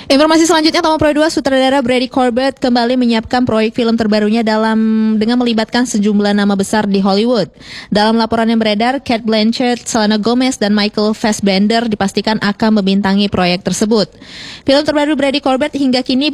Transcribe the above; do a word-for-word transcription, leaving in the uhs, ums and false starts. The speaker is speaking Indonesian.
Informasi selanjutnya, Tomo Pro dua sutradara Brady Corbett kembali menyiapkan proyek film terbarunya dalam dengan melibatkan sejumlah nama besar di Hollywood. Dalam laporan yang beredar, Cate Blanchett, Selena Gomez, dan Michael Fassbender dipastikan akan membintangi proyek tersebut. Film terbaru Brady Corbett hingga kini